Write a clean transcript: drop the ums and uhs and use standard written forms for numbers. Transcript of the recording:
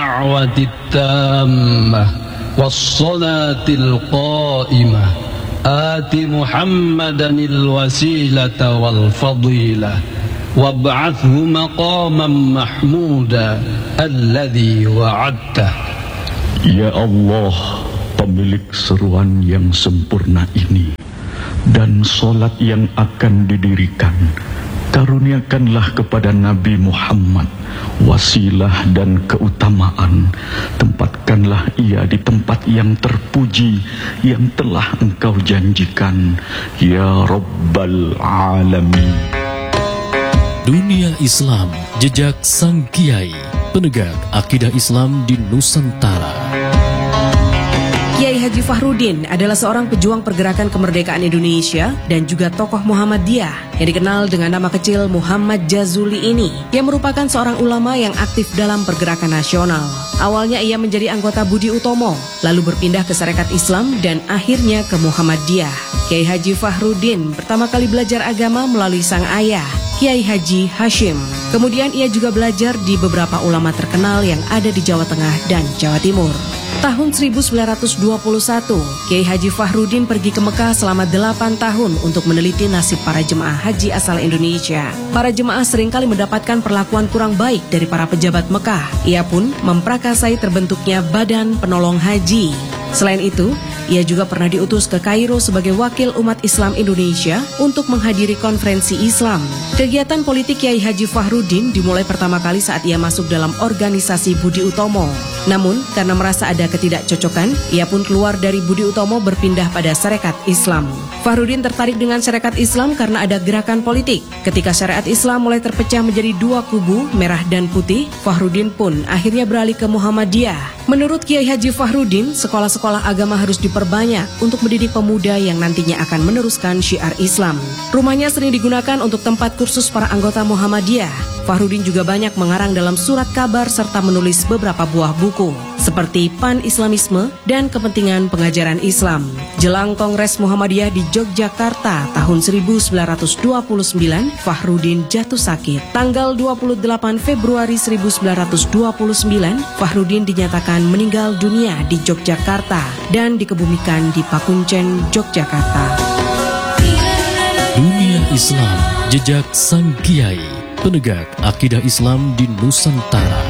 الدعوة التامة والصلاة القائمة آت محمدا الوسيلة والفضيلة وابعثه مقاما محمودا الذي وعدته. Ya Allah, pemilik seruan yang sempurna ini dan solat yang akan didirikan, karuniakanlah kepada Nabi Muhammad wasilah dan keutamaan. Tempatkanlah ia di tempat yang terpuji yang telah Engkau janjikan, ya Rabbal Alamin. Dunia Islam, jejak sang kiai, penegak akidah Islam di Nusantara. Kiai Haji Fahrudin adalah seorang pejuang pergerakan kemerdekaan Indonesia dan juga tokoh Muhammadiyah yang dikenal dengan nama kecil Muhammad Jazuli ini, yang merupakan seorang ulama yang aktif dalam pergerakan nasional. Awalnya ia menjadi anggota Budi Utomo, lalu berpindah ke Sarekat Islam dan akhirnya ke Muhammadiyah. Kiai Haji Fahrudin pertama kali belajar agama melalui sang ayah, Kiai Haji Hashim. Kemudian ia juga belajar di beberapa ulama terkenal yang ada di Jawa Tengah dan Jawa Timur. Tahun 1921, Kiai Haji Fahrudin pergi ke Mekah selama 8 tahun untuk meneliti nasib para jemaah haji asal Indonesia. Para jemaah seringkali mendapatkan perlakuan kurang baik dari para pejabat Mekah. Ia pun memprakarsai terbentuknya Badan Penolong Haji. Selain itu, ia juga pernah diutus ke Kairo sebagai wakil umat Islam Indonesia untuk menghadiri konferensi Islam. Kegiatan politik Kiai Haji Fahrudin dimulai pertama kali saat ia masuk dalam organisasi Budi Utomo. Namun, karena merasa ada ketidakcocokan, ia pun keluar dari Budi Utomo berpindah pada Sarekat Islam. Fahrudin tertarik dengan Sarekat Islam karena ada gerakan politik. Ketika Syariat Islam mulai terpecah menjadi dua kubu, merah dan putih, Fahrudin pun akhirnya beralih ke Muhammadiyah. Menurut Kiai Haji Fahrudin, sekolah-sekolah agama harus diperbanyak untuk mendidik pemuda yang nantinya akan meneruskan syiar Islam. Rumahnya sering digunakan untuk tempat kursus para anggota Muhammadiyah. Fahrudin juga banyak mengarang dalam surat kabar serta menulis beberapa buah buku, seperti Pan-Islamisme dan Kepentingan Pengajaran Islam. Jelang Kongres Muhammadiyah di Yogyakarta tahun 1929, Fahrudin jatuh sakit. Tanggal 28 Februari 1929, Fahrudin dinyatakan meninggal dunia di Yogyakarta dan dikebumikan di Pakuncen, Yogyakarta. Dunia Islam, jejak sang kiai, penegak akidah Islam di Nusantara.